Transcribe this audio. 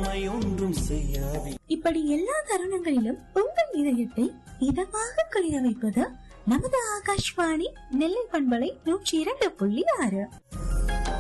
கடமை ஒன்றும் செய்யாதே. இப்படி எல்லா தருணங்களிலும் உங்கள் இதயத்தை இதமாக குளிர வைப்பது நமது ஆகாஷ்வாணி நெல்லை பண்பலை 102.6.